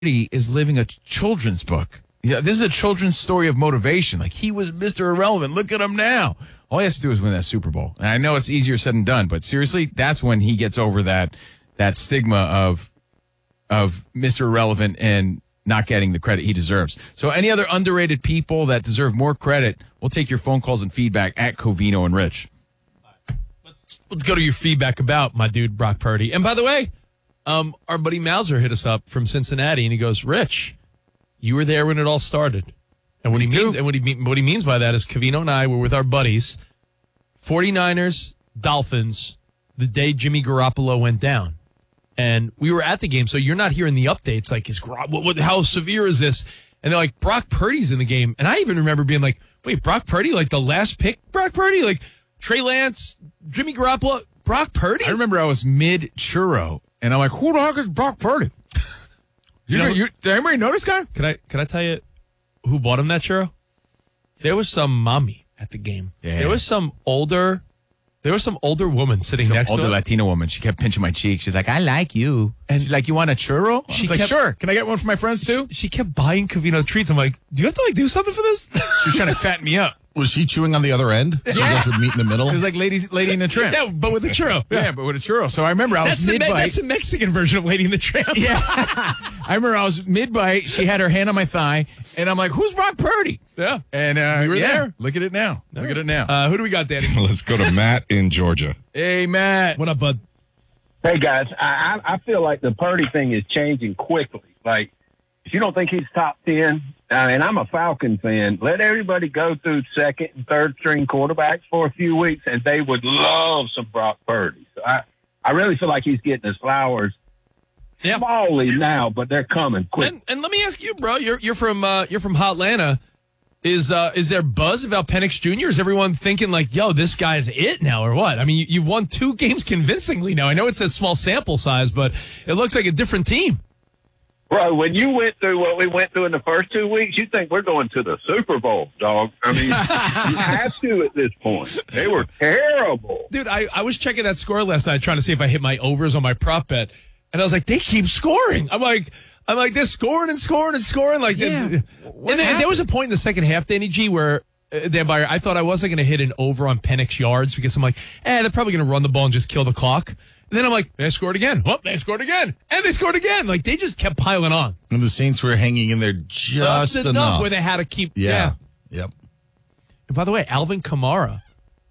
Brady is living a children's book. Yeah, this is a children's story of motivation. Like, he was Mr. Irrelevant. Look at him now. All he has to do is win that Super Bowl. And I know it's easier said than done, but seriously, that's when he gets over that stigma of Mr. Irrelevant and not getting the credit he deserves. So any other underrated people that deserve more credit, we'll take your phone calls and feedback at Covino and Rich. Let's go to your feedback about my dude, Brock Purdy. And by the way, our buddy Mauser hit us up from Cincinnati, and he goes, Rich, you were there when it all started. And what he means by that is Covino and I were with our buddies, 49ers, Dolphins, the day Jimmy Garoppolo went down. And we were at the game, so you're not hearing the updates, like, how severe is this? And they're like, Brock Purdy's in the game. And I even remember being like, wait, Brock Purdy? Like, the last pick Brock Purdy? Like, Trey Lance, Jimmy Garoppolo, Brock Purdy? I remember I was mid-churro, and I'm like, who the heck is Brock Purdy? Did anybody know this guy? Can I tell you who bought him that churro? There was some mommy at the game. Yeah. There was some older woman sitting next to him. Older Latina woman. She kept pinching my cheek. She's like, I like you. And she's like, you want a churro? She's like, sure. Can I get one for my friends too? She kept buying Covino treats. I'm like, do you have to do something for this? She was trying to fatten me up. Was she chewing on the other end? So you guys would meet in the middle? It was like Lady in the Tramp. Yeah, but with a churro. Yeah, but with a churro. So I remember I was mid-bite. That's the Mexican version of Lady in the Tramp. Yeah. I remember I was mid-bite. She had her hand on my thigh, and I'm like, who's Brock Purdy? Yeah. And you were there. Look at it now. Look at it now. Who do we got, Danny? Let's go to Matt in Georgia. Hey, Matt. What up, bud? Hey, guys, I feel like the Purdy thing is changing quickly. Like, if you don't think he's top 10, and I'm a Falcon fan, let everybody go through second and third string quarterbacks for a few weeks, and they would love some Brock Purdy. So I really feel like he's getting his flowers smallly now, but they're coming quick. And let me ask you, bro, you're from Hotlanta. Is there buzz about Penix Jr.? Is everyone thinking like, yo, this guy's it now or what? I mean, you've won 2 games convincingly now. I know it's a small sample size, but it looks like a different team. Bro, when you went through what we went through in the first 2 weeks, you think we're going to the Super Bowl, dog. I mean, you have to at this point. They were terrible. Dude, I was checking that score last night trying to see if I hit my overs on my prop bet. And I was like, they keep scoring. I'm like, they're scoring and scoring and scoring. Like, and there was a point in the second half, Danny G, where I thought I wasn't going to hit an over on Penix yards because I'm like, they're probably going to run the ball and just kill the clock. And then I'm like, they scored again. Oh, they scored again. And they scored again. Like, they just kept piling on. And the Saints were hanging in there just enough. Where they had to keep. Yeah. Yep. And by the way, Alvin Kamara,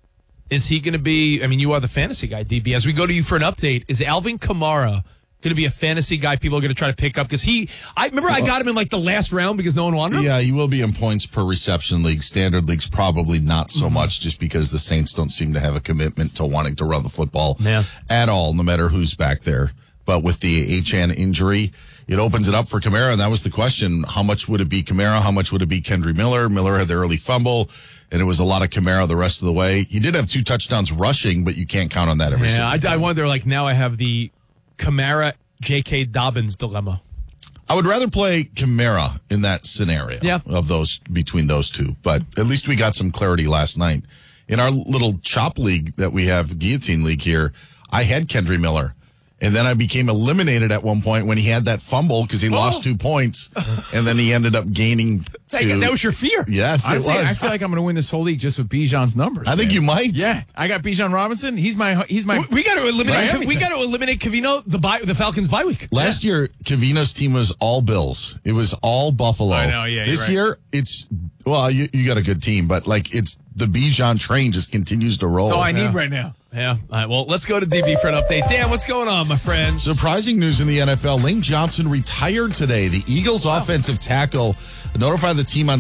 is he going to be, I mean, you are the fantasy guy, DB. As we go to you for an update, is Alvin Kamara going to be a fantasy guy people are going to try to pick up? Because I got him in like the last round because no one wanted him. Yeah, he will be in points per reception league. Standard leagues probably not so much just because the Saints don't seem to have a commitment to wanting to run the football at all, no matter who's back there. But with the HN injury, it opens it up for Kamara, and that was the question. How much would it be Kamara? How much would it be Kendry Miller? Miller had the early fumble, and it was a lot of Kamara the rest of the way. He did have 2 touchdowns rushing, but you can't count on that every single day. I wonder, like, now I have the Kamara, J.K. Dobbins dilemma. I would rather play Kamara in that scenario of those between those two, but at least we got some clarity last night. In our little chop league that we have, Guillotine League here, I had Kendry Miller, and then I became eliminated at one point when he had that fumble because he lost 2 points, and then he ended up gaining 2. That was your fear. Yes, it was. I feel like I'm going to win this whole league just with Bijan's numbers. I think you might. Yeah, I got Bijan Robinson. He's my. We got to eliminate. We got to eliminate Covino the Falcons bye week. Last year, Covino's team was all Bills. It was all Buffalo. I know. Yeah. This year, it's you got a good team, but like it's the Bijan train just continues to roll. That's all I need right now. Yeah. All right. Well, let's go to DB for an update. Dan, what's going on, my friend? Surprising news in the NFL. Lane Johnson retired today. The Eagles offensive tackle notified the team on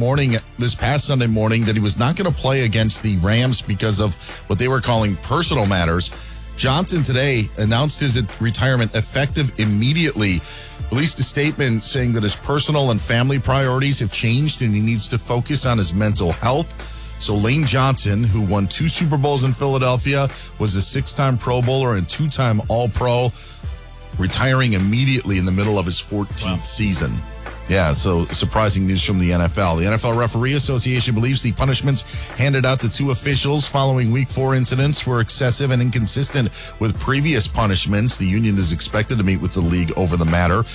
this past Sunday morning, that he was not going to play against the Rams because of what they were calling personal matters. Johnson today announced his retirement effective immediately. Released a statement saying that his personal and family priorities have changed and he needs to focus on his mental health. So Lane Johnson, who won 2 Super Bowls in Philadelphia, was a 6-time Pro Bowler and 2-time All-Pro, retiring immediately in the middle of his 14th season. Yeah, so surprising news from the NFL. The NFL Referee Association believes the punishments handed out to 2 officials following Week 4 incidents were excessive and inconsistent with previous punishments. The union is expected to meet with the league over the matter.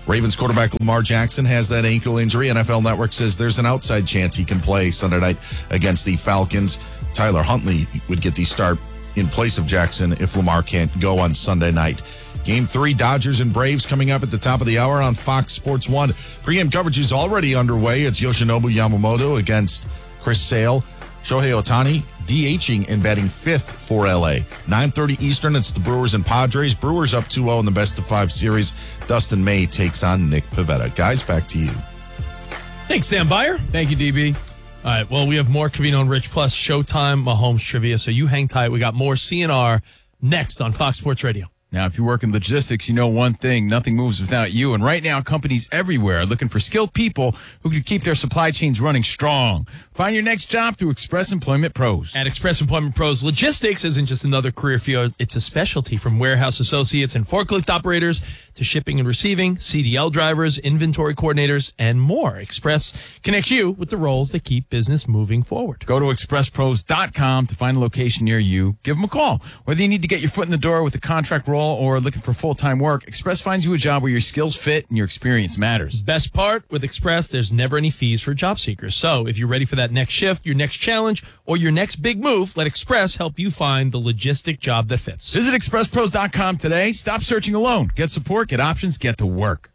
Ravens quarterback Lamar Jackson has that ankle injury. NFL Network says there's an outside chance he can play Sunday night against the Falcons. Tyler Huntley would get the start in place of Jackson if Lamar can't go on Sunday night. Game 3, Dodgers and Braves coming up at the top of the hour on Fox Sports 1. Pregame coverage is already underway. It's Yoshinobu Yamamoto against Chris Sale. Shohei Ohtani DHing and batting 5th for LA. 9:30 Eastern, it's the Brewers and Padres. Brewers up 2-0 in the best-of-5 series. Dustin May takes on Nick Pivetta. Guys, back to you. Thanks, Dan Byer. Thank you, DB. All right, well, we have more Covino and Rich plus Showtime Mahomes trivia, so you hang tight. We got more CNR next on Fox Sports Radio. Now, if you work in logistics, you know one thing, nothing moves without you. And right now, companies everywhere are looking for skilled people who can keep their supply chains running strong. Find your next job through Express Employment Pros. At Express Employment Pros, logistics isn't just another career field. It's a specialty, from warehouse associates and forklift operators to shipping and receiving, CDL drivers, inventory coordinators, and more. Express connects you with the roles that keep business moving forward. Go to expresspros.com to find a location near you. Give them a call. Whether you need to get your foot in the door with a contract role or looking for full-time work, Express finds you a job where your skills fit and your experience matters. Best part, with Express, there's never any fees for job seekers. So if you're ready for that next shift, your next challenge, or your next big move, let Express help you find the logistic job that fits. Visit expresspros.com today. Stop searching alone. Get support, get options, get to work.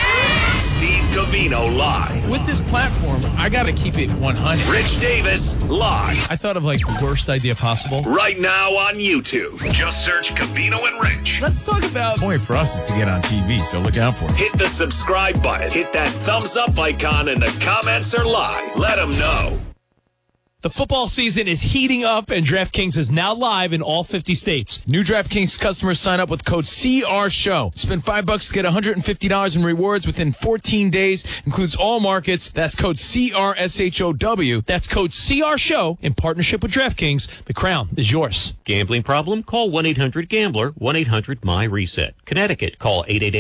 Steve Covino live. With this platform, I got to keep it 100. Rich Davis live. I thought of like the worst idea possible. Right now on YouTube. Just search Covino and Rich. Let's talk about the point for us is to get on TV, so look out for it. Hit the subscribe button. Hit that thumbs up icon, and the comments are live. Let them know. The football season is heating up, and DraftKings is now live in all 50 states. New DraftKings customers sign up with code CRSHOW. Spend $5 to get $150 in rewards within 14 days. Includes all markets. That's code CRSHOW. That's code CRSHOW in partnership with DraftKings. The crown is yours. Gambling problem? Call 1-800-GAMBLER, 1-800-MY-RESET. Connecticut, call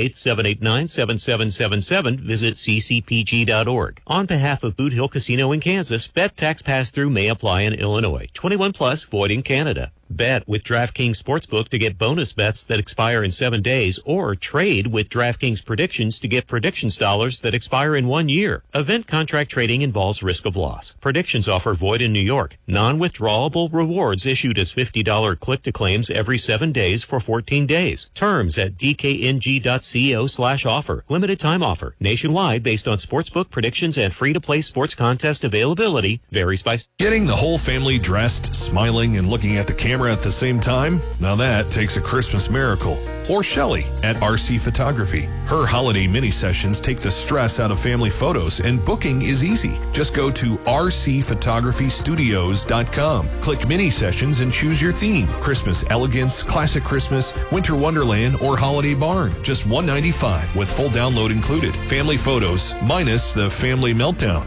888-789-7777. Visit ccpg.org. On behalf of Boot Hill Casino in Kansas, bet tax pass-through may apply in Illinois. 21 plus, void in Canada. Bet with DraftKings Sportsbook to get bonus bets that expire in 7 days, or trade with DraftKings Predictions to get predictions dollars that expire in 1 year. Event contract trading involves risk of loss. Predictions offer void in New York. Non-withdrawable rewards issued as $50 click-to-claims every 7 days for 14 days. Terms at dkng.co/offer. Limited time offer. Nationwide based on sportsbook predictions and free-to-play sports contest availability. Varies by... Getting the whole family dressed, smiling, and looking at the camera at the same time? Now that takes a Christmas miracle. Or Shelley at RC Photography. Her holiday mini sessions take the stress out of family photos, and booking is easy. Just go to rcphotographystudios.com. Click mini sessions and choose your theme. Christmas elegance, classic Christmas, winter wonderland, or holiday barn. Just $195 with full download included. Family photos minus the family meltdown.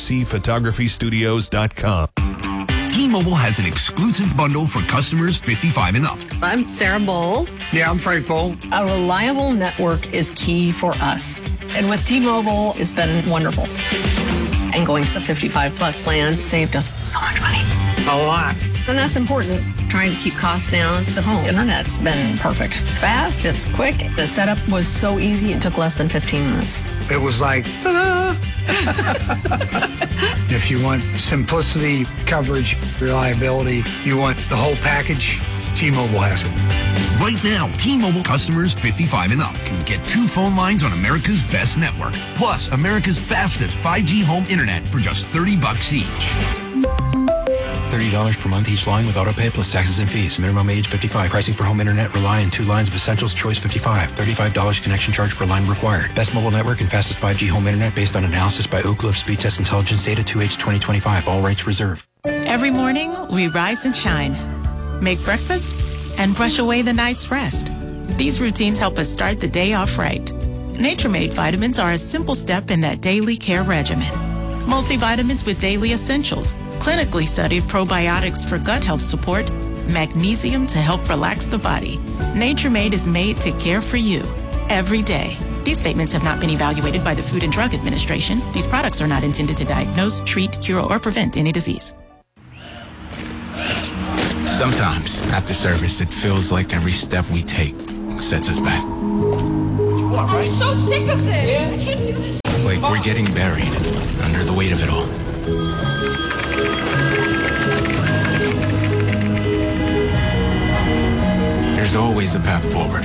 rcphotographystudios.com. T-Mobile has an exclusive bundle for customers 55 and up. I'm Sarah Bowl. Yeah, I'm Frank Bowl. A reliable network is key for us. And with T-Mobile, it's been wonderful. And going to the 55 plus plan saved us so much money. A lot. And that's important. Trying to keep costs down. The home internet's been perfect. It's fast, it's quick. The setup was so easy, it took less than 15 minutes. It was like, ta-da! If you want simplicity, coverage, reliability, you want the whole package, T-Mobile has it. Right now, T-Mobile customers 55 and up can get 2 phone lines on America's best network, plus America's fastest 5G home internet for just $30 each. $30 per month each line with autopay plus taxes and fees. Minimum age 55. Pricing for home internet rely on 2 lines of essentials. Choice 55. $35 connection charge per line required. Best mobile network and fastest 5G home internet based on analysis by Ookla of Speed Test Intelligence data 2H 2025. All rights reserved. Every morning, we rise and shine. Make breakfast and brush away the night's rest. These routines help us start the day off right. Nature-Made vitamins are a simple step in that daily care regimen. Multivitamins with daily essentials, clinically studied probiotics for gut health support, magnesium to help relax the body. Nature-Made is made to care for you every day. These statements have not been evaluated by the Food and Drug Administration. These products are not intended to diagnose, treat, cure, or prevent any disease. Sometimes, after service, it feels like every step we take sets us back. I'm so sick of this. I can't do this. Like we're getting buried under the weight of it all. There's always a path forward.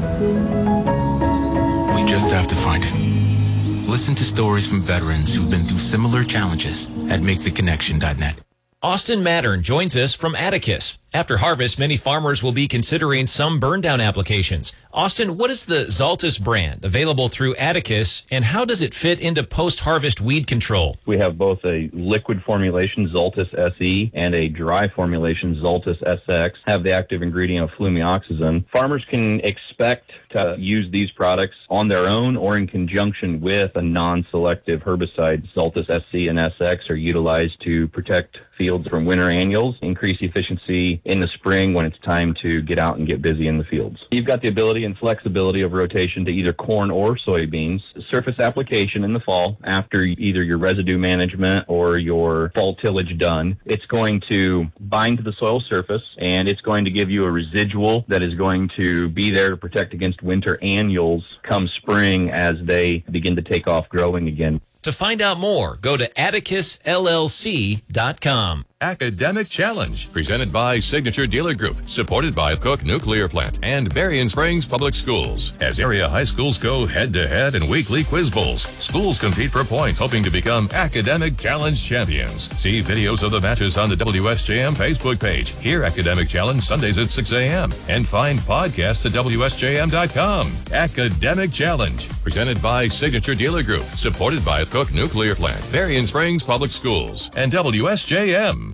We just have to find it. Listen to stories from veterans who've been through similar challenges at MakeTheConnection.net. Austin Mattern joins us from Atticus. After harvest, many farmers will be considering some burn-down applications. Austin, what is the Zaltis brand available through Atticus, and how does it fit into post-harvest weed control? We have both a liquid formulation, Zaltis SE, and a dry formulation, Zaltis SX, have the active ingredient of flumioxazin. Farmers can expect to use these products on their own or in conjunction with a non-selective herbicide. Zaltis SC and SX are utilized to protect fields from winter annuals, increase efficiency in the spring when it's time to get out and get busy in the fields. You've got the ability and flexibility of rotation to either corn or soybeans. Surface application in the fall after either your residue management or your fall tillage done. It's going to bind to the soil surface, and it's going to give you a residual that is going to be there to protect against winter annuals come spring as they begin to take off growing again. To find out more, go to atticusllc.com. Academic Challenge, presented by Signature Dealer Group, supported by Cook Nuclear Plant and Berrien Springs Public Schools. As area high schools go head-to-head in weekly quiz bowls, schools compete for points, hoping to become Academic Challenge champions. See videos of the matches on the WSJM Facebook page. Hear Academic Challenge Sundays at 6 a.m. and find podcasts at WSJM.com. Academic Challenge, presented by Signature Dealer Group, supported by Cook Nuclear Plant, Berrien Springs Public Schools, and WSJM.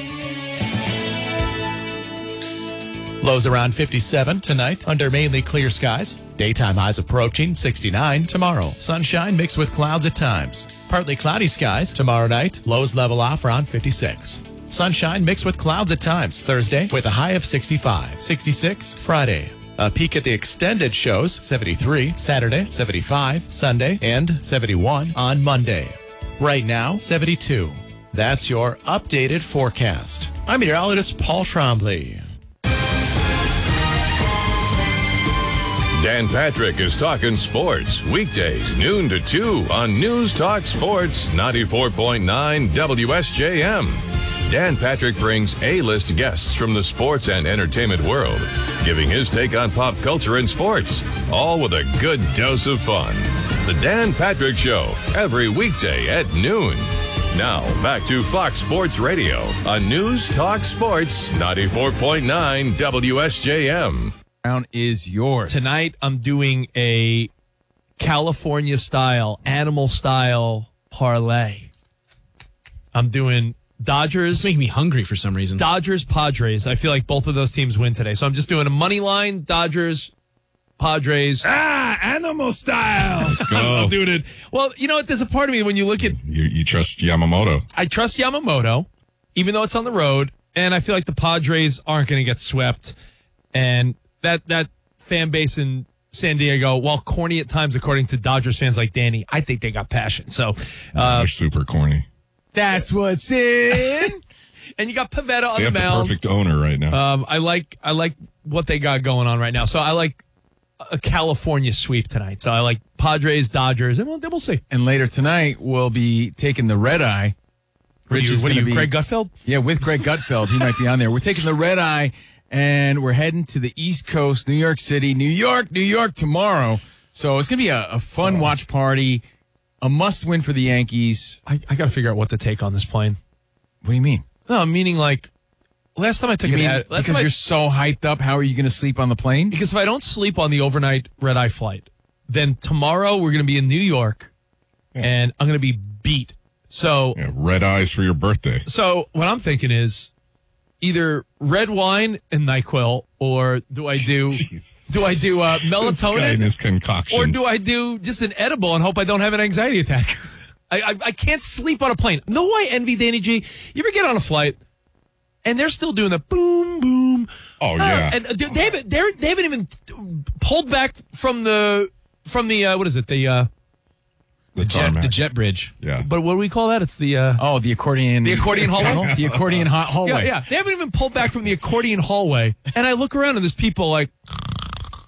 Lows around 57 tonight under mainly clear skies. Daytime highs approaching 69 tomorrow. Sunshine mixed with clouds at times. Partly cloudy skies tomorrow night. Lows level off around 56. Sunshine mixed with clouds at times. Thursday with a high of 65. 66 Friday. A peek at the extended shows, 73 Saturday, 75 Sunday, and 71 on Monday. Right now, 72. That's your updated forecast. I'm meteorologist Paul Trombley. Dan Patrick is talking sports weekdays noon to 2 on News Talk Sports 94.9 WSJM. Dan Patrick brings A-list guests from the sports and entertainment world, giving his take on pop culture and sports, all with a good dose of fun. The Dan Patrick Show, every weekday at noon. Now, back to Fox Sports Radio on News Talk Sports 94.9 WSJM. Round is yours. Tonight, I'm doing a California-style, animal-style parlay. I'm doing Dodgers. It's making me hungry for some reason. Dodgers, Padres. I feel like both of those teams win today. So I'm just doing a money line, Dodgers, Padres. Animal style. Let's go. I'm doing it. Well, you know what? There's a part of me when you look at... You trust Yamamoto. I trust Yamamoto, even though it's on the road. And I feel like the Padres aren't going to get swept. And that fan base in San Diego, while corny at times, according to Dodgers fans like Danny, I think they got passion. So they're super corny. That's what's in. And you got Pivetta on They the have the mound. perfect owner right now. I like what they got going on right now. So I like a California sweep tonight. So I like Padres, Dodgers, and then we'll see. And later tonight, we'll be taking the red eye. What are you, Greg Gutfeld? Yeah, with Greg Gutfeld. He might be on there. We're taking the red eye, and we're heading to the East Coast, New York City, New York tomorrow. So it's going to be a fun watch party, a must-win for the Yankees. I got to figure out what to take on this plane. What do you mean? No, meaning like last time I took because you're so hyped up, how are you going to sleep on the plane? Because if I don't sleep on the overnight red-eye flight, then tomorrow we're going to be in New York, and I'm going to be beat. So red eyes for your birthday. So what I'm thinking is either red wine and NyQuil, or do I do melatonin This guy and his concoctions. or do I do just an edible and hope I don't have an anxiety attack? I can't sleep on a plane. No, I envy Danny G. You ever get on a flight and they're still doing the boom boom? Oh yeah, and they haven't even pulled back from the what is it the jet bridge. Yeah. But what do we call that? It's the the accordion. The accordion hallway. The accordion hallway. Yeah. They haven't even pulled back from the accordion hallway. And I look around and there's people like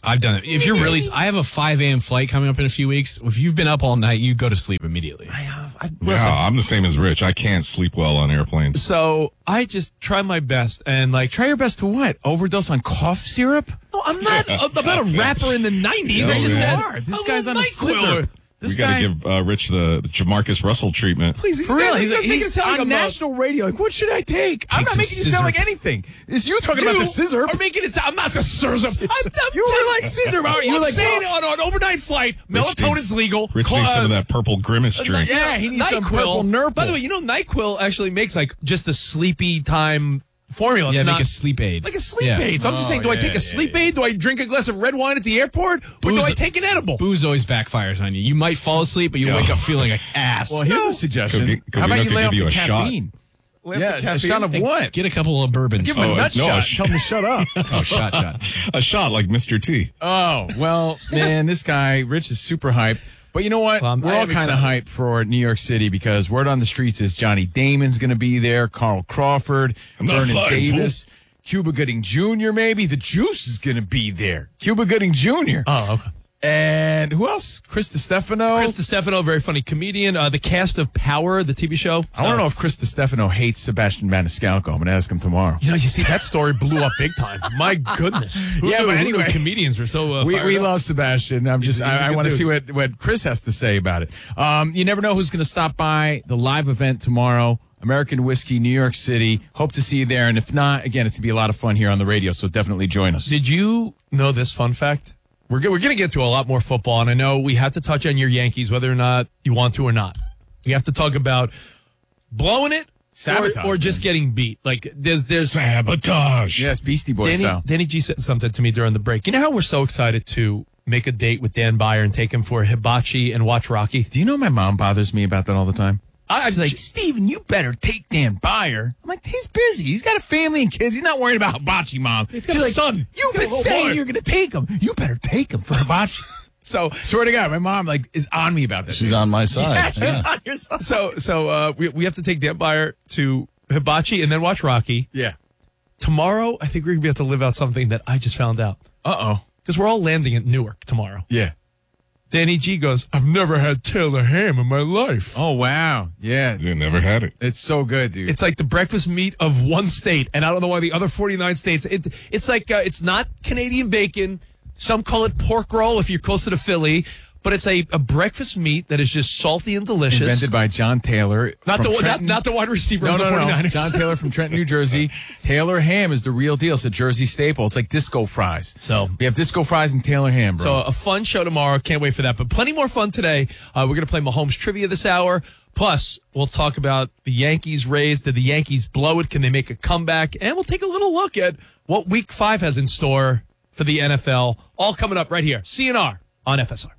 I've done it. If you're really, I have a 5 a.m. flight coming up in a few weeks. If you've been up all night, you go to sleep immediately. Yeah, I'm the same as Rich. I can't sleep well on airplanes. So I just try my best and like Try your best to what? Overdose on cough syrup? No, I'm not a rapper in the 90s. No, I just man. said This guy's on a NyQuil. scissor. This We got guy, to give Rich the Jamarcus Russell treatment. Please, for real, you guys make it he's sound like on I'm national radio. Like, what should I take? I'm not some making you sound like scissor. anything. It's you talking about the scissor. Are making it sound. I'm not the scissor. You were like scissor. You were like saying on an overnight flight, Rich melatonin needs- is legal. Rich needs some of that purple grimace drink. Yeah, he needs some purple nurple. By the way, you know NyQuil actually makes like just a sleepy time formula. Yeah, It's make not a sleep aid. like a sleep Yeah. aid. So I'm just saying, do I take a sleep aid? Do I drink a glass of red wine at the airport? Or do Booze- I take an edible? Booze always backfires on you. You might fall asleep, but you wake up feeling like ass. Well, here's a suggestion. Covino How about you could lay give off you the a shot. caffeine? Lay off Yeah, the a caffeine. shot of what? Get a couple of bourbons. Give him a nut no, a shot. Tell him to shut up. Oh, shot. A shot like Mr. T. Oh, well, man, this guy, Rich, is super hyped. But you know what? Well, We're I all am kind of excited. hyped for New York City because word on the streets is Johnny Damon's going to be there, Carl Crawford, I'm not Vernon flying, Davis, Cuba Gooding Jr. maybe. The Juice is going to be there. Cuba Gooding Jr. Oh, okay. And who else? Chris DiStefano. Chris DiStefano, very funny comedian. The cast of Power, the TV show. I want to know if Chris DiStefano hates Sebastian Maniscalco. I'm going to ask him tomorrow. You know, you see, that story blew up big time. My goodness. Yeah, but anyway, comedians were so we fired up. love Sebastian. He's a I good want to see dude. what Chris has to say about it. You never know who's going to stop by the live event tomorrow. American Whiskey, New York City. Hope to see you there. And if not, again, it's going to be a lot of fun here on the radio. So definitely join us. Did you know this fun fact? We're going to get to a lot more football, and I know we have to touch on your Yankees, whether or not you want to or not. We have to talk about blowing it Sabotage, or just getting beat. Like there's Sabotage. Yes, Beastie Boy style. Danny G said something to me during the break. You know how we're so excited to make a date with Dan Byer and take him for hibachi and watch Rocky? Do you know my mom bothers me about that all the time? I She's like, Steven, you better take Dan Byer. I'm like, he's busy. He's got a family and kids. He's not worried about hibachi, Mom. He's got She's a like, son. You've He's got a been little saying boy." you're going to take him. You better take him for hibachi. So, swear to God, my mom like is on me about this. She's on my side. Yeah, she's on your side. So we have to take Dan Byer to hibachi and then watch Rocky. Yeah. Tomorrow, I think we're going to be able to live out something that I just found out. Uh-oh. Because we're all landing at Newark tomorrow. Yeah. Danny G goes, I've never had Taylor ham in my life. Oh, wow. Yeah. You never had it. It's so good, dude. It's like the breakfast meat of one state, and I don't know why the other 49 states. It's like it's not Canadian bacon. Some call it pork roll if you're closer to Philly, but it's a breakfast meat that is just salty and delicious. Invented by John Taylor. not from the Trenton. not the wide receiver No, of the no, 49ers. no. John Taylor from Trenton, New Jersey. Taylor ham is the real deal. It's a Jersey staple. It's like disco fries. So we have disco fries and Taylor ham, bro. So a fun show tomorrow. Can't wait for that. But plenty more fun today. We're going to play Mahomes trivia this hour. Plus, we'll talk about the Yankees Rays. Did the Yankees blow it? Can they make a comeback? And we'll take a little look at what Week 5 has in store for the NFL. All coming up right here. CNR on FSR.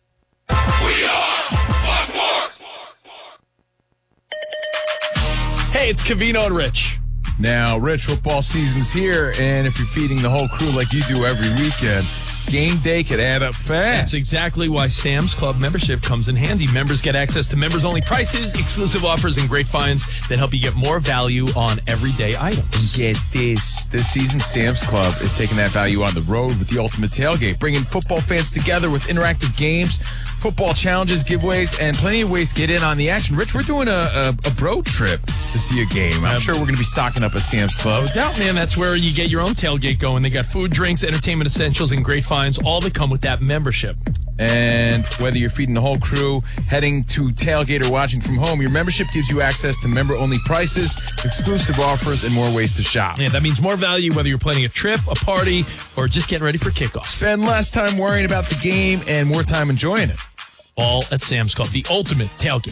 Hey, it's Covino and Rich. Now, Rich, football season's here, and if you're feeding the whole crew like you do every weekend, game day could add up fast. That's exactly why Sam's Club membership comes in handy. Members get access to members-only prices, exclusive offers, and great finds that help you get more value on everyday items. Get this. This season, Sam's Club is taking that value on the road with the ultimate tailgate, bringing football fans together with interactive games, football challenges, giveaways, and plenty of ways to get in on the action. Rich, we're doing a bro trip to see a game. I'm sure we're going to be stocking up at Sam's Club. No doubt, man. That's where you get your own tailgate going. They got food, drinks, entertainment essentials, and great finds, all that come with that membership. And whether you're feeding the whole crew, heading to tailgate, or watching from home, your membership gives you access to member-only prices, exclusive offers, and more ways to shop. Yeah, that means more value whether you're planning a trip, a party, or just getting ready for kickoff. Spend less time worrying about the game and more time enjoying it. All at Sam's Club, the ultimate tailgate.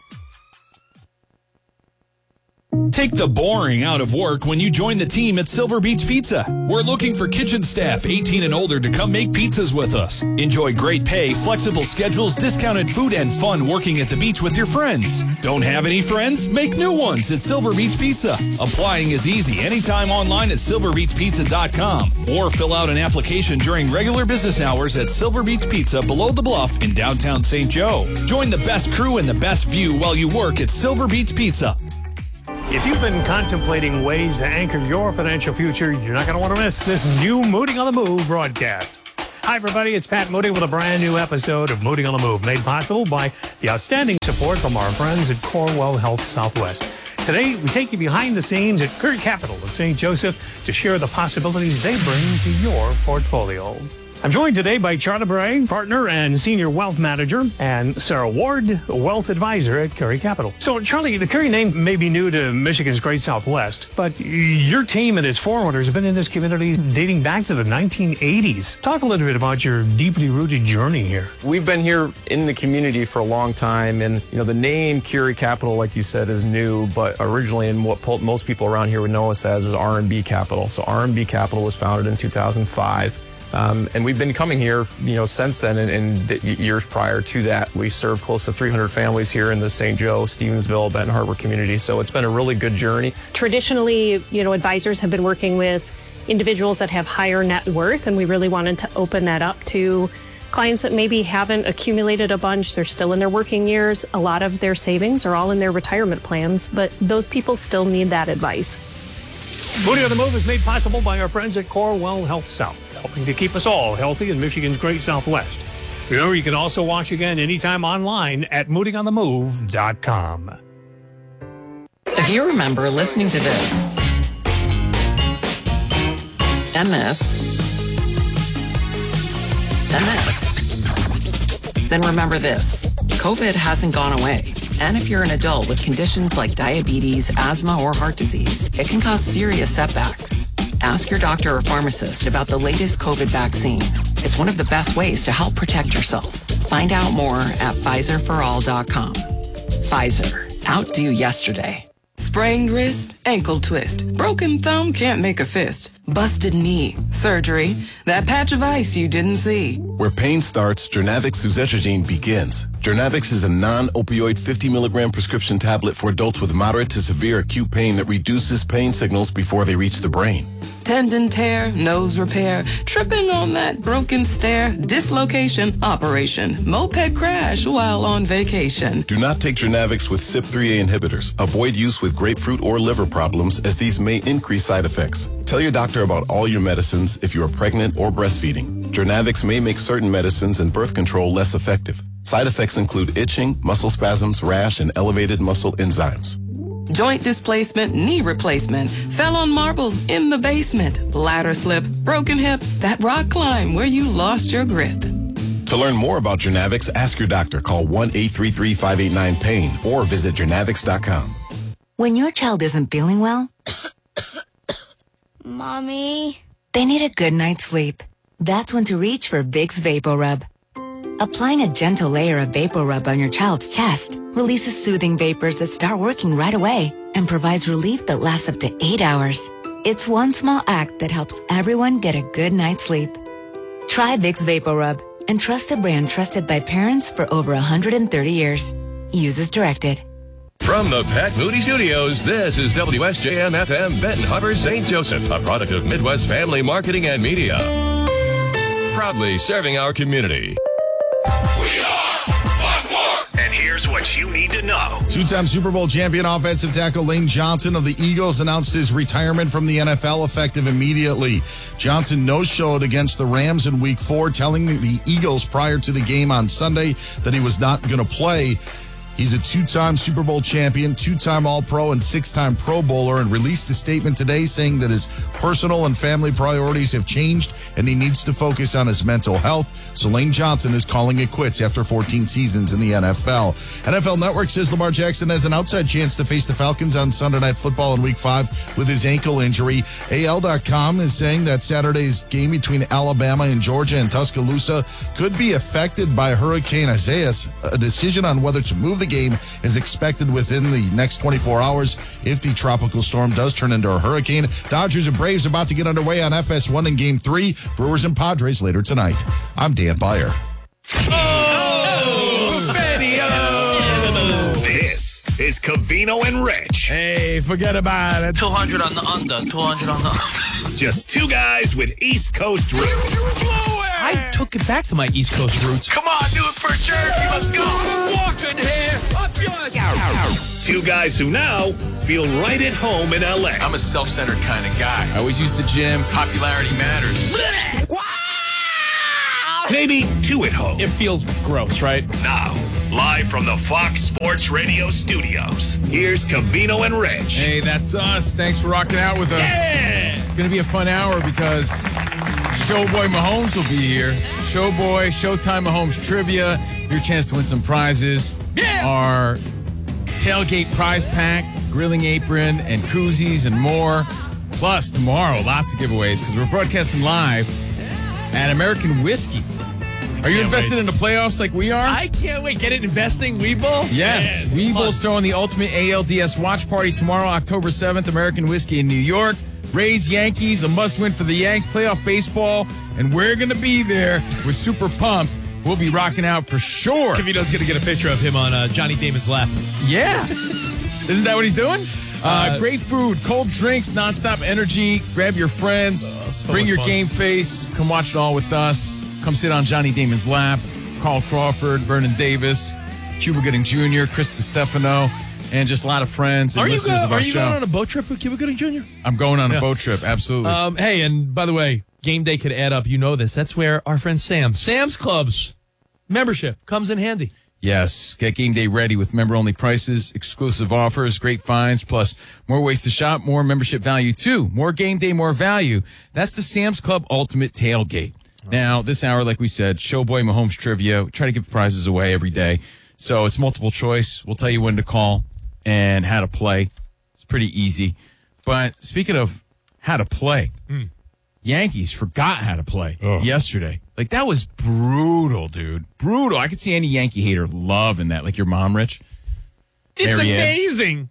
Take the boring out of work when you join the team at Silver Beach Pizza. We're looking for kitchen staff 18 and older to come make pizzas with us. Enjoy great pay, flexible schedules, discounted food, and fun working at the beach with your friends. Don't have any friends? Make new ones at Silver Beach Pizza. Applying is easy anytime online at silverbeachpizza.com or fill out an application during regular business hours at Silver Beach Pizza below the bluff in downtown St. Joe. Join the best crew and the best view while you work at Silver Beach Pizza. If you've been contemplating ways to anchor your financial future, you're not going to want to miss this new Mooting on the Move broadcast. Hi, everybody. It's Pat Moody with a brand new episode of Moody on the Move, made possible by the outstanding support from our friends at Cornwell Health Southwest. Today, we take you behind the scenes at Curry Capital of St. Joseph to share the possibilities they bring to your portfolio. I'm joined today by Charlie Bray, partner and senior wealth manager, and Sarah Ward, wealth advisor at Curry Capital. So, Charlie, the Curry name may be new to Michigan's Great Southwest, but your team and its forerunners have been in this community dating back to the 1980s. Talk a little bit about your deeply rooted journey here. We've been here in the community for a long time, and the name Curry Capital, like you said, is new, but originally in what most people around here would know us as is R&B Capital. So R&B Capital was founded in 2005. And we've been coming here, since then, and the years prior to that. We served close to 300 families here in the St. Joe, Stevensville, Benton Harbor community. So it's been a really good journey. Traditionally, advisors have been working with individuals that have higher net worth, and we really wanted to open that up to clients that maybe haven't accumulated a bunch. They're still in their working years. A lot of their savings are all in their retirement plans, but those people still need that advice. Moody on the Move is made possible by our friends at Cornwell Health South, helping to keep us all healthy in Michigan's Great Southwest. Remember, you can also watch again anytime online at moodyonthemove.com. If you remember listening to this, and this, and this, then remember this. COVID hasn't gone away. And if you're an adult with conditions like diabetes, asthma, or heart disease, it can cause serious setbacks. Ask your doctor or pharmacist about the latest COVID vaccine. It's one of the best ways to help protect yourself. Find out more at PfizerForAll.com. Pfizer. Outdo yesterday. Sprained wrist, ankle twist. Broken thumb can't make a fist. Busted knee, surgery, that patch of ice you didn't see. Where pain starts, Jernavix suzetrigine begins. Jernavix is a non-opioid 50 milligram prescription tablet for adults with moderate to severe acute pain that reduces pain signals before they reach the brain. Tendon tear, nose repair, tripping on that broken stair, dislocation, operation, moped crash while on vacation. Do not take Jernavix with CYP3A inhibitors. Avoid use with grapefruit or liver problems, as these may increase side effects. Tell your doctor about all your medicines if you are pregnant or breastfeeding. Jernavix may make certain medicines and birth control less effective. Side effects include itching, muscle spasms, rash, and elevated muscle enzymes. Joint displacement, knee replacement, fell on marbles in the basement, ladder slip, broken hip, that rock climb where you lost your grip. To learn more about Jernavix, ask your doctor. Call 1-833-589-PAIN or visit Jernavix.com. When your child isn't feeling well, Mommy, they need a good night's sleep. That's when to reach for Vicks VapoRub. Applying a gentle layer of VapoRub on your child's chest releases soothing vapors that start working right away and provides relief that lasts up to 8 hours. It's one small act that helps everyone get a good night's sleep. Try Vicks VapoRub and trust a brand trusted by parents for over 130 years. Use as directed. From the Pat Moody Studios, this is WSJM-FM Benton Harbor, St. Joseph, a product of Midwest Family Marketing and Media. Proudly serving our community. And here's what you need to know. Two-time Super Bowl champion offensive tackle Lane Johnson of the Eagles announced his retirement from the NFL effective immediately. Johnson no-showed against the Rams in Week 4, telling the Eagles prior to the game on Sunday that he was not going to play. He's a two-time Super Bowl champion, two-time All-Pro, and six-time Pro Bowler, and released a statement today saying that his personal and family priorities have changed and he needs to focus on his mental health. So Lane Johnson is calling it quits after 14 seasons in the NFL. NFL Network says Lamar Jackson has an outside chance to face the Falcons on Sunday Night Football in Week 5 with his ankle injury. AL.com is saying that Saturday's game between Alabama and Georgia and Tuscaloosa could be affected by Hurricane Isaias. A decision on whether to move the game is expected within the next 24 hours if the tropical storm does turn into a hurricane. Dodgers and Braves about to get underway on FS1 in Game 3. Brewers and Padres later tonight. I'm Dan Byer. This is Covino and Rich. Hey, forget about it. 200 on the under, 200 on the under. Just two guys with East Coast roots. I took it back to my East Coast roots. Come on, do it for Jersey. Let's go. Walking here, up your... Two guys who now feel right at home in L.A. I'm a self-centered kind of guy. I always use the gym. Popularity matters. Maybe too at home. It feels gross, right? Now, live from the Fox Sports Radio studios, here's Covino and Rich. Hey, that's us. Thanks for rocking out with us. Yeah! It's going to be a fun hour because Showboy Mahomes will be here. Showboy, Showtime Mahomes trivia. Your chance to win some prizes. Yeah! Our tailgate prize pack, grilling apron, and koozies and more. Plus, tomorrow, lots of giveaways because we're broadcasting live at American Whiskey. Are you invested in the playoffs like we are? I can't wait. Get it investing, Webull? Yes. Webull's throwing the ultimate ALDS watch party tomorrow, October 7th, American Whiskey in New York. Rays, Yankees, a must-win for the Yanks, playoff baseball, and we're going to be there. We're super pumped. We'll be rocking out for sure. Kavito's going to get a picture of him on Johnny Damon's lap. Yeah. Isn't that what he's doing? Great food, cold drinks, nonstop energy. Grab your friends. Bring your game face. Come watch it all with us. Come sit on Johnny Damon's lap. Carl Crawford, Vernon Davis, Cuba Gooding Jr., Chris DiStefano, and just a lot of friends and listeners of our show. Are you going on a boat trip with Cuba Gooding Jr.? I'm going on a boat trip, absolutely. Hey, and by the way, game day could add up. You know this. That's where our friend Sam's Club's membership comes in handy. Yes, get game day ready with member-only prices, exclusive offers, great finds, plus more ways to shop, more membership value too. More game day, more value. That's the Sam's Club Ultimate Tailgate. Now, this hour, like we said, Showboy Mahomes trivia. We try to give prizes away every day. So it's multiple choice. We'll tell you when to call and how to play. It's pretty easy. But speaking of how to play, Yankees forgot how to play yesterday. Like, that was brutal, dude. Brutal. I could see any Yankee hater loving that. Like your mom, Rich. It's amazing.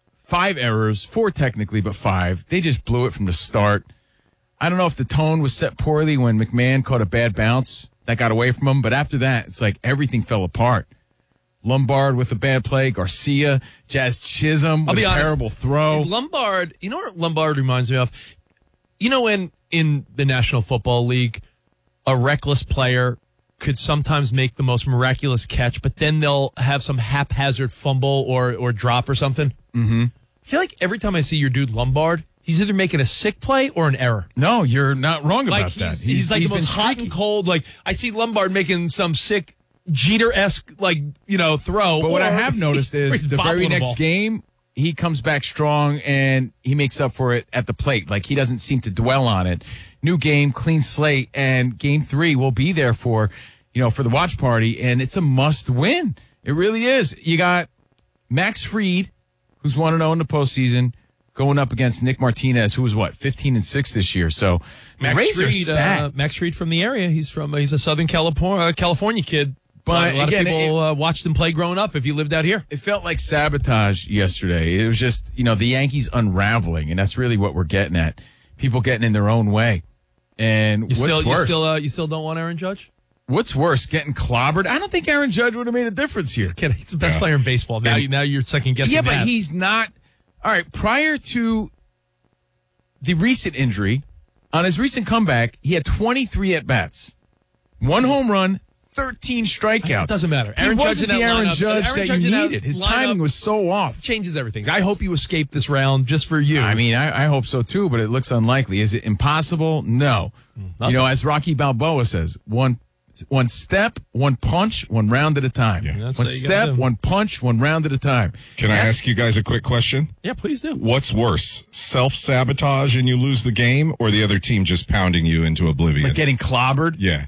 5 errors, 4 technically, but 5. They just blew it from the start. I don't know if the tone was set poorly when McMahon caught a bad bounce that got away from him, but after that, it's like everything fell apart. Lombard with a bad play, Garcia, Jazz Chisholm with a terrible throw. Lombard, you know what Lombard reminds me of? You know, in the National Football League, a reckless player could sometimes make the most miraculous catch, but then they'll have some haphazard fumble or drop or something. Mm-hmm. I feel like every time I see your dude Lombard, he's either making a sick play or an error. No, you're not wrong about like that. He's like the most hot and cold. Like, I see Lombard making some sick Jeter-esque, throw. But what I have noticed is the very next game, game, he comes back strong and he makes up for it at the plate. Like, he doesn't seem to dwell on it. New game, clean slate, and game 3 will be there for the watch party, and it's a must win. It really is. You got Max Fried, who's 1-0 in the postseason, going up against Nick Martinez, who was 15-6 this year. So Max Fried from the area. He's a Southern California kid. But a lot again, of people watched him play growing up if you lived out here. It felt like sabotage yesterday. It was just, the Yankees unraveling, and that's really what we're getting at. People getting in their own way. And what's worse? You still don't want Aaron Judge? What's worse, getting clobbered? I don't think Aaron Judge would have made a difference here. He's the best player in baseball. Now you're second guessing. Yeah, but that. he's not. All right, prior to the recent injury, on his recent comeback, he had 23 at-bats. 1 home run, 13 strikeouts. It doesn't matter. He wasn't the Aaron Judge that you needed. His timing was so off. Changes everything. I hope you escape this round just for you. I mean, I hope so too, but it looks unlikely. Is it impossible? No. Nothing. As Rocky Balboa says, one step, one punch, one round at a time. Yeah. One step, one punch, one round at a time. Can I ask you guys a quick question? Yeah, please do. What's worse, self-sabotage and you lose the game, or the other team just pounding you into oblivion? Like getting clobbered? Yeah.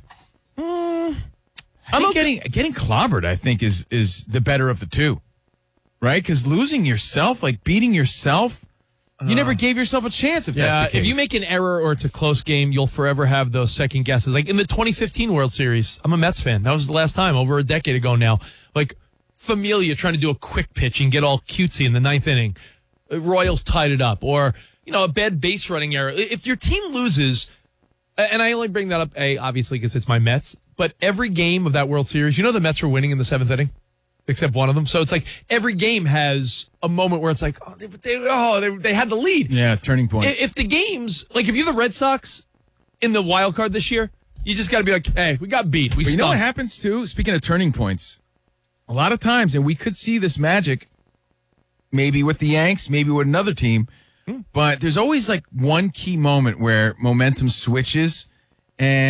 I think getting clobbered, I think, is the better of the two, right? Because losing yourself, like beating yourself, you never gave yourself a chance if that's the case. If you make an error or it's a close game, you'll forever have those second guesses. Like in the 2015 World Series, I'm a Mets fan. That was the last time, over a decade ago now. Like Familia trying to do a quick pitch and get all cutesy in the 9th inning. Royals tied it up. Or, a bad base running error. If your team loses, and I only bring that up, obviously, because it's my Mets, but every game of that World Series, the Mets were winning in the 7th inning, except one of them. So it's like every game has a moment where it's like, they had the lead. Yeah, turning point. If the games, like if you're the Red Sox in the wild card this year, you just got to be like, hey, we got beat. You know what happens too? Speaking of turning points, a lot of times, and we could see this magic maybe with the Yanks, maybe with another team, but there's always like one key moment where momentum switches and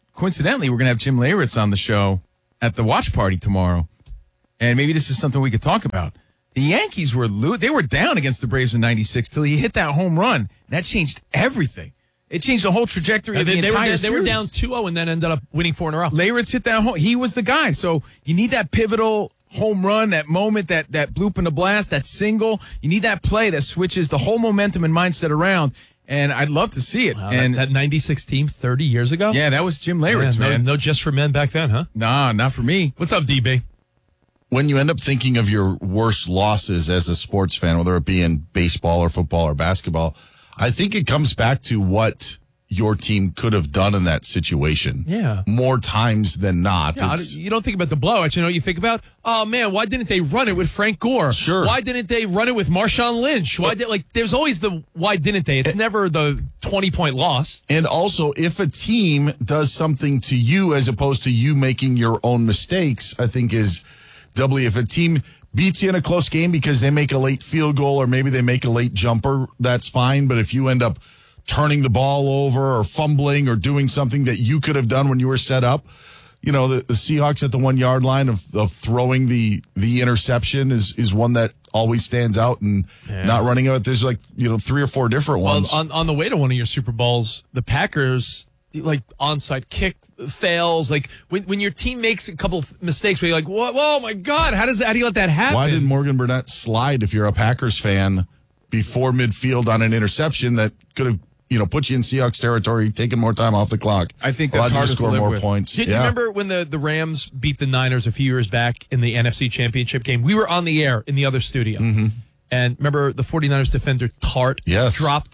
coincidentally, we're going to have Jim Leyritz on the show at the watch party tomorrow. And maybe this is something we could talk about. The Yankees they were down against the Braves in 96 till he hit that home run. And that changed everything. It changed the whole trajectory of the entire series. They were down 2-0 and then ended up winning 4 in a row. Leyritz hit that home. He was the guy. So you need that pivotal home run, that moment, that bloop in the blast, that single. You need that play that switches the whole momentum and mindset around. And I'd love to see it. Wow, and that 96 team 30 years ago? Yeah, that was Jim Leyritz, man. No Just for Men back then, huh? Nah, not for me. What's up, DB? When you end up thinking of your worst losses as a sports fan, whether it be in baseball or football or basketball, I think it comes back to what your team could have done in that situation. Yeah. More times than not. Yeah, you don't think about the blowouts. You know, you think about, oh man, why didn't they run it with Frank Gore? Sure. Why didn't they run it with Marshawn Lynch? There's always the why didn't they? It's never the 20-point loss. And also, if a team does something to you as opposed to you making your own mistakes, I think is doubly. If a team beats you in a close game because they make a late field goal or maybe they make a late jumper, that's fine. But if you end up turning the ball over or fumbling or doing something that you could have done when you were set up, you know, the Seahawks at the 1 yard line of throwing the interception is one that always stands out, and not running it. There's 3 or 4 different ones. On the way to one of your Super Bowls, the Packers, onside kick fails. When your team makes a couple of mistakes where you're like, whoa, my God, how do you let that happen? Why did Morgan Burnett slide if you're a Packers fan before midfield on an interception that could have, put you in Seahawks territory, taking more time off the clock? I think that's hard to score live more with. points. Did you remember when the Rams beat the Niners a few years back in the NFC Championship game? We were on the air in the other studio. Mm-hmm. And remember the 49ers defender Tart dropped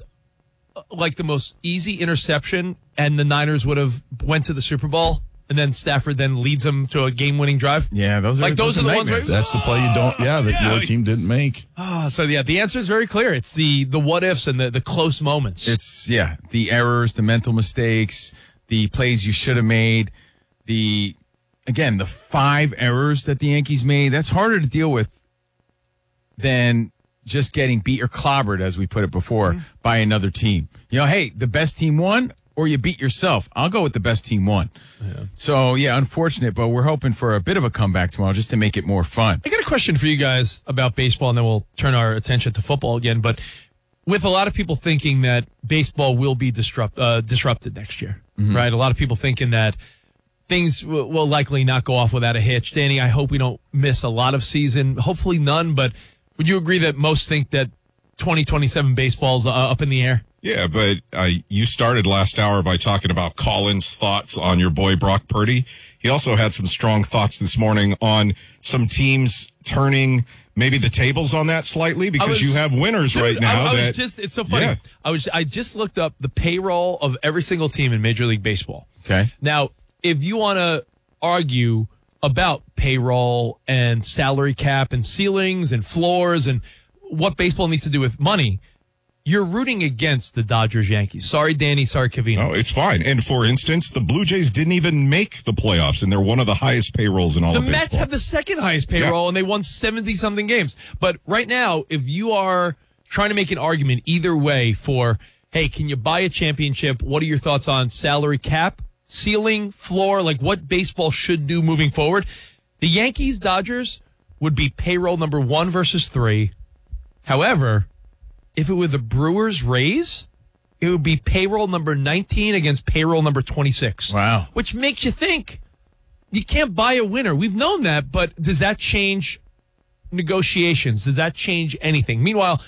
the most easy interception, and the Niners would have went to the Super Bowl, and then Stafford then leads them to a game-winning drive. Yeah, those are the ones where that's the play you don't. Your team didn't make. The answer is very clear. It's the what ifs and the close moments. It's the errors, the mental mistakes, the plays you should have made. The 5 errors that the Yankees made. That's harder to deal with than just getting beat or clobbered, as we put it before, by another team. Hey, the best team won, or you beat yourself. I'll go with the best team won. Yeah. So, unfortunate, but we're hoping for a bit of a comeback tomorrow just to make it more fun. I got a question for you guys about baseball, and then we'll turn our attention to football again. But with a lot of people thinking that baseball will be disrupted next year, right? A lot of people thinking that things will likely not go off without a hitch. Danny, I hope we don't miss a lot of season. Hopefully none, but would you agree that most think that 2027 baseball's up in the air? Yeah, but you started last hour by talking about Colin's thoughts on your boy Brock Purdy. He also had some strong thoughts this morning on some teams turning maybe the tables on that slightly because you have winners right now. It's so funny. Yeah. I just looked up the payroll of every single team in Major League Baseball. Okay. Now, if you want to argue about payroll and salary cap and ceilings and floors and what baseball needs to do with money, you're rooting against the Dodgers-Yankees. Sorry, Danny. Sorry, Cavino. No, it's fine. And for instance, the Blue Jays didn't even make the playoffs, and they're one of the highest payrolls in all of baseball. The Mets have the second highest payroll, and they won 70-something games. But right now, if you are trying to make an argument either way for, hey, can you buy a championship? What are your thoughts on salary cap, ceiling, floor, what baseball should do moving forward? The Yankees-Dodgers would be payroll number 1 versus 3. However, if it were the Brewers-Rays, it would be payroll number 19 against payroll number 26. Wow. Which makes you think you can't buy a winner. We've known that, but does that change negotiations? Does that change anything? Meanwhile,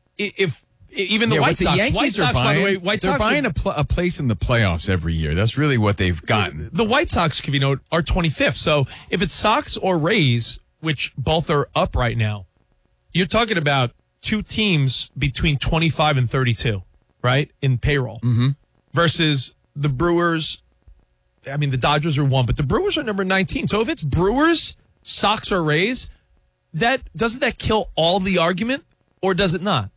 if even the White Sox, by the way, they're buying a place in the playoffs every year. That's really what they've gotten. The White Sox, are 25th. So if it's Sox or Rays, which both are up right now, you're talking about 2 teams between 25 and 32, right, in payroll, versus the Brewers. I mean, the Dodgers are 1, but the Brewers are number 19. So if it's Brewers, Sox, or Rays, doesn't that kill all the argument, or does it not?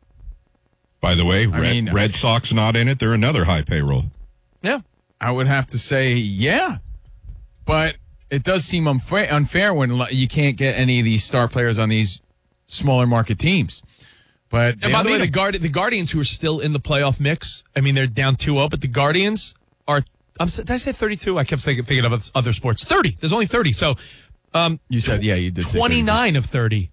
By the way, Red Sox not in it. They're another high payroll. Yeah. I would have to say, yeah. But it does seem unfair when you can't get any of these star players on these smaller market teams. But and by the way, the Guardians, who are still in the playoff mix, I mean, they're down 2-0, but the Guardians are Did I say 32? I kept thinking of other sports. 30. There's only 30. So you said, you did say 29 of 30.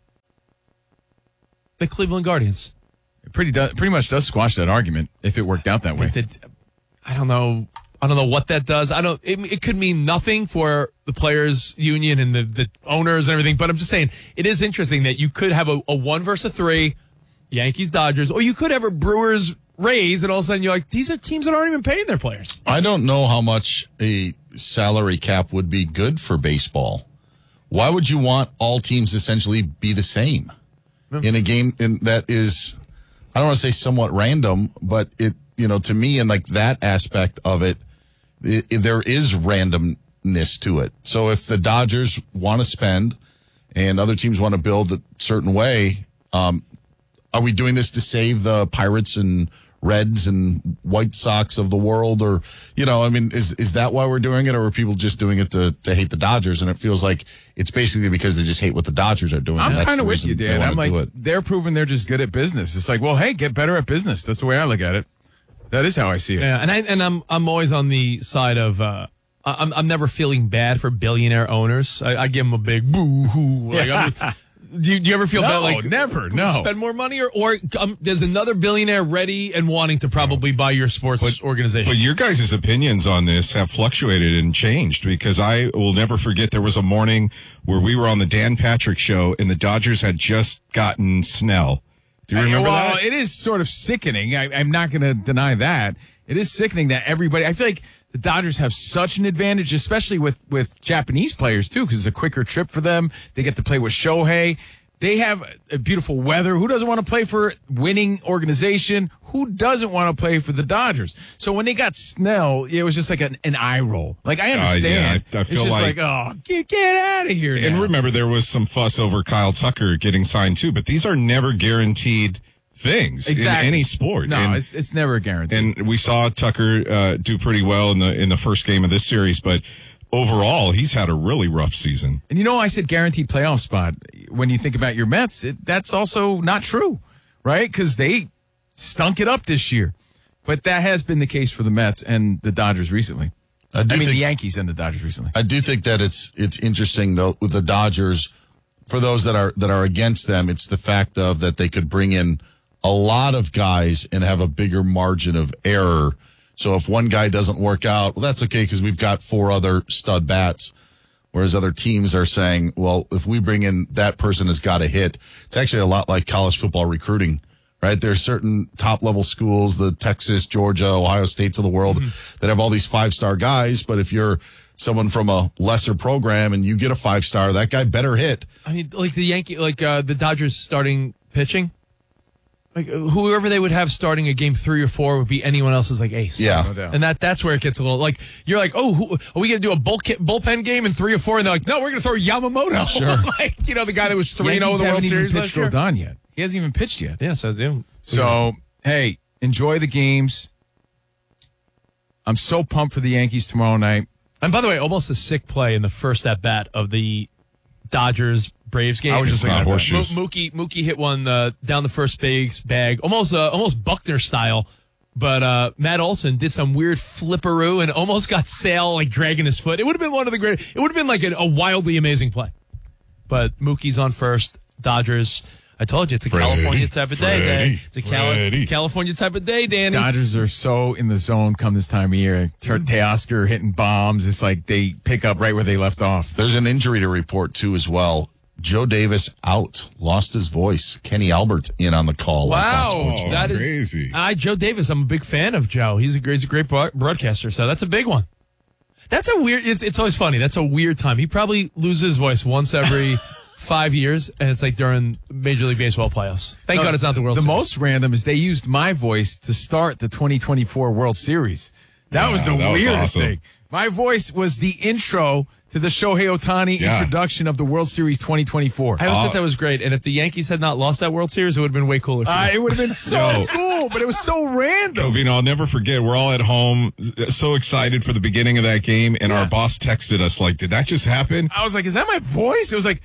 The Cleveland Guardians. It pretty much does squash that argument if it worked out that way. I don't know what that does. It could mean nothing for the players' union and the owners and everything, but I'm just saying it is interesting that you could have a 1 versus 3, Yankees, Dodgers, or you could have a Brewers, Rays, and all of a sudden you're like, these are teams that aren't even paying their players. I don't know how much a salary cap would be good for baseball. Why would you want all teams essentially be the same in a game that is, I don't want to say somewhat random, but it, to me, and like that aspect of it, there is randomness to it. So if the Dodgers want to spend and other teams want to build a certain way, are we doing this to save the Pirates and Reds and White Sox of the world? Or, is that why we're doing it? Or are people just doing it to hate the Dodgers? And it feels like it's basically because they just hate what the Dodgers are doing. I'm kind of with you, Dan. I'm like, they're proving they're just good at business. It's like, well, hey, get better at business. That's the way I look at it. That is how I see it. Yeah, and I'm always on the side of I'm never feeling bad for billionaire owners. I give them a big boo hoo. Like, do you ever feel bad? Like, never. No. Spend more money, or there's another billionaire ready and wanting to probably buy your sports organization. But your guys' opinions on this have fluctuated and changed, because I will never forget there was a morning where we were on the Dan Patrick Show and the Dodgers had just gotten Snell. Do you remember that? Well, it is sort of sickening. I'm not going to deny that. It is sickening that everybody, I feel like the Dodgers have such an advantage, especially with Japanese players, too, because it's a quicker trip for them. They get to play with Shohei. They have a beautiful weather. Who doesn't want to play for a winning organization? Who doesn't want to play for the Dodgers? So when they got Snell, it was just like an eye roll. Like, I understand. I feel it's just like, oh, get out of here now. And remember, there was some fuss over Kyle Tucker getting signed, too, but these are never guaranteed things in any sport. No, it's never guaranteed. And we saw Tucker do pretty well in the first game of this series, but overall, he's had a really rough season. And I said guaranteed playoff spot. When you think about your Mets, that's also not true, right? Because they stunk it up this year. But that has been the case for the Mets and the Dodgers recently. The Yankees and the Dodgers recently. I do think that it's interesting, though, with the Dodgers. For those that are against them, it's the fact of that they could bring in a lot of guys and have a bigger margin of error. So if one guy doesn't work out, well, that's okay because we've got 4 other stud bats. Whereas other teams are saying, well, if we bring in that person has got to hit. It's actually a lot like college football recruiting, right? There's certain top-level schools, the Texas, Georgia, Ohio States of the world, that have all these 5-star guys. But if you're someone from a lesser program and you get a 5-star, that guy better hit. I mean, like the Dodgers starting pitching. Like whoever they would have starting a game 3 or 4 would be anyone else's like ace. Yeah. No doubt. And that's where it gets a little like, you're like, oh, are we going to do a bullpen game in 3 or 4? And they're like, no, we're going to throw Yamamoto. Sure. Like, the guy that was 3-0 in the World haven't Series even last pitched year. Rodon yet. He hasn't even pitched yet. Yes, I do. So, hey, enjoy the games. I'm so pumped for the Yankees tomorrow night. And by the way, almost a sick play in the first at-bat of the Dodgers Braves game. I was just thinking horseshoes. Mookie hit one down the first base bag, almost Buckner style. But Matt Olson did some weird flipperoo and almost got Sale like dragging his foot. It would have been one of the great. It would have been like a wildly amazing play. But Mookie's on first. Dodgers. I told you it's a California type of day. It's a California type of day, Danny. Dodgers are so in the zone come this time of year. Teoscar hitting bombs. It's like they pick up right where they left off. There's an injury to report, too, as well. Joe Davis out, lost his voice. Kenny Albert in on the call. Wow, that is crazy. Joe Davis. I'm a big fan of Joe. He's a great broadcaster. So that's a big one. That's a weird. It's always funny. That's a weird time. He probably loses his voice once every 5 years, and it's like during Major League Baseball playoffs. Thank God it's not the World Series. The most random is they used my voice to start the 2024 World Series. That was the weirdest thing. My voice was the intro to the Shohei Ohtani introduction of the World Series 2024. I always thought that was great. And if the Yankees had not lost that World Series, it would have been way cooler. It would have been so cool, but it was so random. Covino, I'll never forget. We're all at home, so excited for the beginning of that game, and our boss texted us like, "Did that just happen?" I was like, "Is that my voice?" It was like,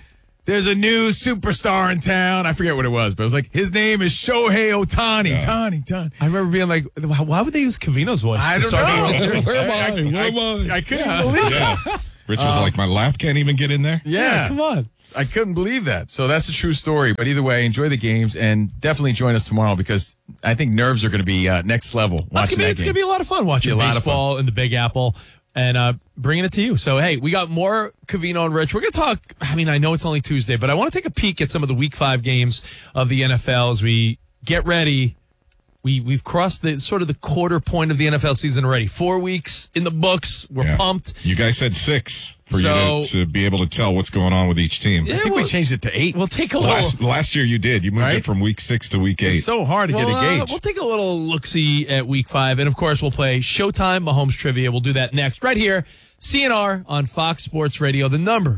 there's a new superstar in town. I forget what it was, but it was like, his name is Shohei Ohtani. Tani. I remember being like, why would they use Covino's voice? I don't know. Where am I? I couldn't believe it. Rich was like, my laugh can't even get in there. Yeah, come on. I couldn't believe that. So that's a true story. But either way, enjoy the games and definitely join us tomorrow because I think nerves are going to be next level. It's going to be a lot of fun watching baseball in the Big Apple and bringing it to you. So, hey, we got more Covino and Rich. We're going to talk. I mean, I know it's only Tuesday, but I want to take a peek at some of the Week 5 games of the NFL as we get ready. We've crossed the quarter point of the NFL season already. 4 weeks in the books. We're pumped. You guys said 6 for you to be able to tell what's going on with each team. I think we changed it to 8. We'll take a little. Last year you did. You moved it from week 6 to week 8. It's so hard to get a gauge. We'll take a little look-see at Week 5. And, of course, we'll play Showtime Mahomes Trivia. We'll do that next right here. CNR on Fox Sports Radio. The number,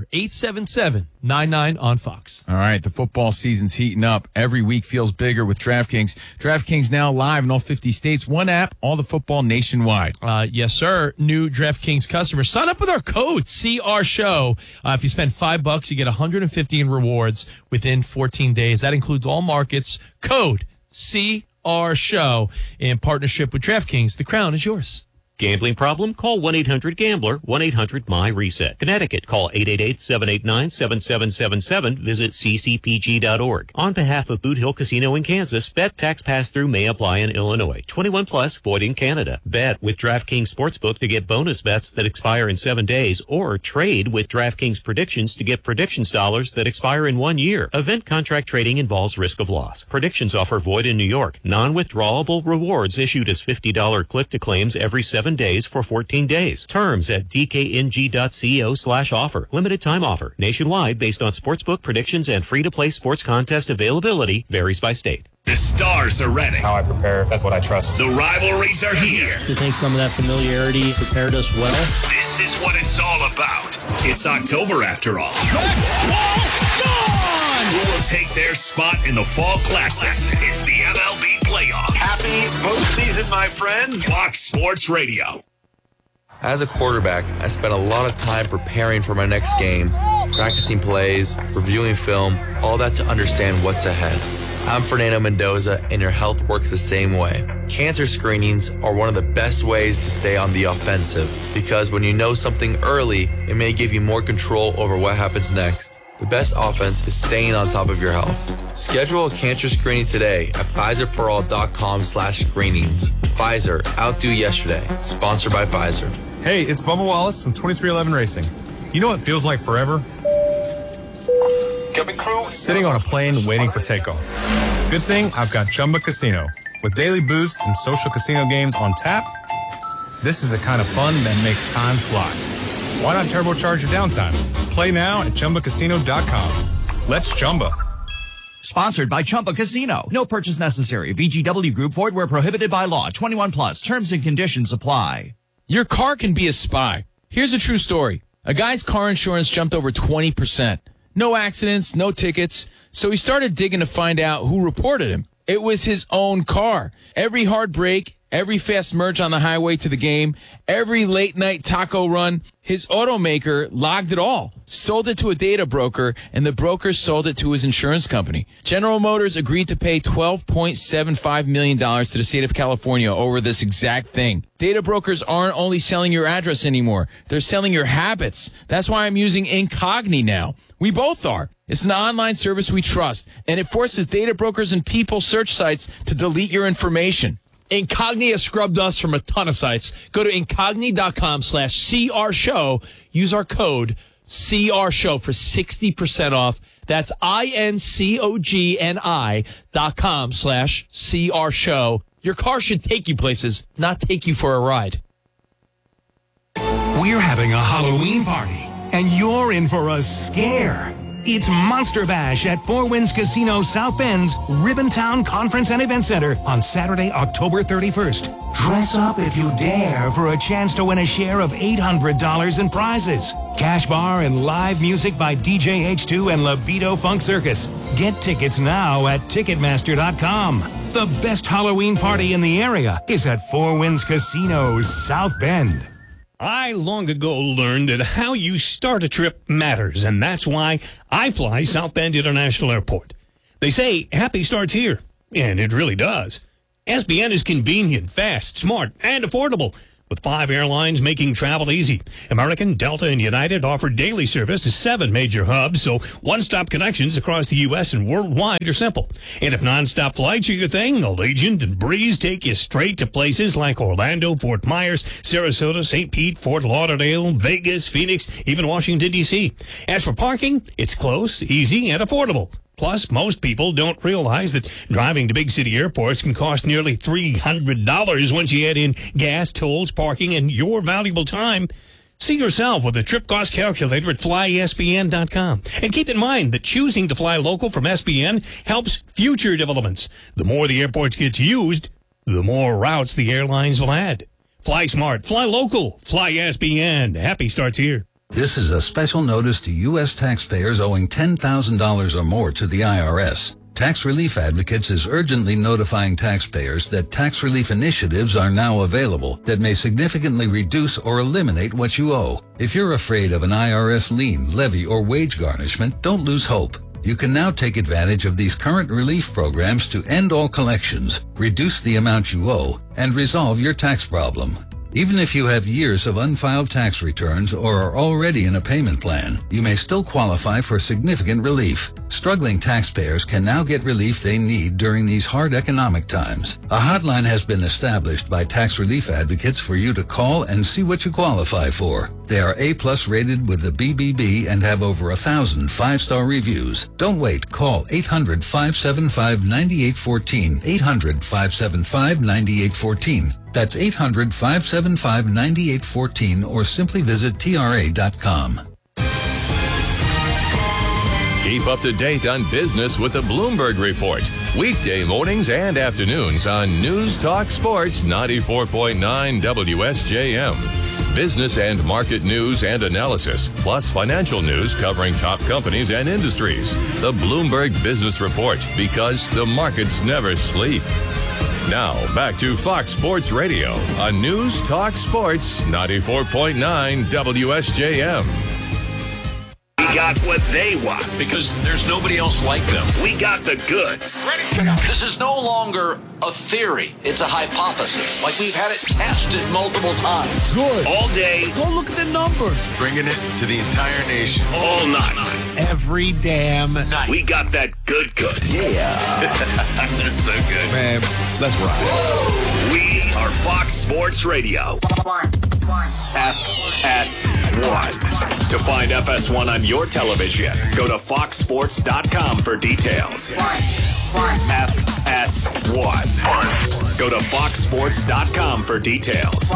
877-99 on Fox. All right, the football season's heating up. Every week feels bigger with DraftKings. DraftKings now live in all 50 states. One app, all the football nationwide. Yes, sir. New DraftKings customers. Sign up with our code, CRSHOW. If you spend $5, you get $150 in rewards within 14 days. That includes all markets. Code CRSHOW in partnership with DraftKings. The crown is yours. Gambling problem? Call 1-800-GAMBLER, 1-800-MY-RESET. Connecticut, call 888-789-7777. Visit ccpg.org. On behalf of Boot Hill Casino in Kansas, bet tax pass-through may apply in Illinois. 21 plus, void in Canada. Bet with DraftKings Sportsbook to get bonus bets that expire in 7 days, or trade with DraftKings Predictions to get predictions dollars that expire in 1 year. Event contract trading involves risk of loss. Predictions offer void in New York. Non-withdrawable rewards issued as $50 click-to-claims every 7 days for 14 days. Terms at dkng.co/offer. Limited time offer. Nationwide based on sportsbook predictions and free-to-play sports contest availability. Varies by state. The stars are ready. How I prepare, that's what I trust. The rivalries are here. I think some of that familiarity prepared us well. This is what it's all about. It's October after all. Who will take their spot in the Fall Classic? It's the MLB playoff. Happy postseason, my friends. Fox Sports Radio. As a quarterback, I spent a lot of time preparing for my next game, practicing plays, reviewing film, all that to understand what's ahead. I'm Fernando Mendoza, and your health works the same way. Cancer screenings are one of the best ways to stay on the offensive, because when you know something early, it may give you more control over what happens next. The best offense is staying on top of your health. Schedule a cancer screening today at PfizerForAll.com/screenings. Pfizer, outdo yesterday. Sponsored by Pfizer. Hey, it's Bubba Wallace from 2311 Racing. You know what feels like forever? Sitting on a plane waiting for takeoff. Good thing I've got Chumba Casino. With daily boost and social casino games on tap, this is the kind of fun that makes time fly. Why not turbocharge your downtime? Play now at ChumbaCasino.com. Let's Chumba. Sponsored by Chumba Casino. No purchase necessary. VGW Group. Void where prohibited by law. 21 plus. Terms and conditions apply. Your car can be a spy. Here's a true story. A guy's car insurance jumped over 20%. No accidents, no tickets. So he started digging to find out who reported him. It was his own car. Every hard break, every fast merge on the highway to the game, every late night taco run, his automaker logged it all, sold it to a data broker, and the broker sold it to his insurance company. General Motors agreed to pay $12.75 million to the state of California over this exact thing. Data brokers aren't only selling your address anymore. They're selling your habits. That's why I'm using Incogni now. We both are. It's an online service we trust, and it forces data brokers and people search sites to delete your information. Incogni has scrubbed us from a ton of sites. Go to incogni.com/CRShow. Use our code CRShow for 60% off. That's INCOGNI.com/CRShow. Your car should take you places, not take you for a ride. We're having a Halloween party, and you're in for a scare. It's Monster Bash at Four Winds Casino South Bend's Ribbontown Conference and Event Center on Saturday, October 31st. Dress up if you dare for a chance to win a share of $800 in prizes. Cash bar and live music by DJ H2 and Libido Funk Circus. Get tickets now at Ticketmaster.com. The best Halloween party in the area is at Four Winds Casino South Bend. I long ago learned that how you start a trip matters, and that's why I fly South Bend International Airport. They say happy starts here, and it really does. SBN is convenient, fast, smart, and affordable, with 5 airlines making travel easy. American, Delta, and United offer daily service to 7 major hubs, so one-stop connections across the U.S. and worldwide are simple. And if non-stop flights are your thing, Allegiant and Breeze take you straight to places like Orlando, Fort Myers, Sarasota, St. Pete, Fort Lauderdale, Vegas, Phoenix, even Washington, D.C. As for parking, it's close, easy, and affordable. Plus, most people don't realize that driving to big city airports can cost nearly $300 once you add in gas, tolls, parking, and your valuable time. See yourself with a trip cost calculator at flysbn.com. And keep in mind that choosing to fly local from SBN helps future developments. The more the airports get used, the more routes the airlines will add. Fly smart, fly local, fly SBN. Happy starts here. This is a special notice to U.S. taxpayers owing $10,000 or more to the IRS. Tax Relief Advocates is urgently notifying taxpayers that tax relief initiatives are now available that may significantly reduce or eliminate what you owe. If you're afraid of an IRS lien, levy, or wage garnishment, don't lose hope. You can now take advantage of these current relief programs to end all collections, reduce the amount you owe, and resolve your tax problem. Even if you have years of unfiled tax returns or are already in a payment plan, you may still qualify for significant relief. Struggling taxpayers can now get relief they need during these hard economic times. A hotline has been established by Tax Relief Advocates for you to call and see what you qualify for. They are A+ rated with the BBB and have over 1,000 5-star reviews. Don't wait. Call 800-575-9814. 800-575-9814. That's 800-575-9814 or simply visit TRA.com. Keep up to date on business with the Bloomberg Report. Weekday mornings and afternoons on News Talk Sports 94.9 WSJM. Business and market news and analysis, plus financial news covering top companies and industries. The Bloomberg Business Report, because the markets never sleep. Now, back to Fox Sports Radio on News Talk Sports 94.9 WSJM. We got what they want because there's nobody else like them. We got the goods. Ready? This is no longer a theory. It's a hypothesis. Like we've had it tested multiple times. Good. All day. Go look at the numbers. Bringing it to the entire nation. All night. Every damn night. We got that good. Yeah. That's so good. Man, let's ride. We are Fox Sports Radio. FS1. To find FS1 on your television, go to foxsports.com for details. FS1. Go to foxsports.com for details.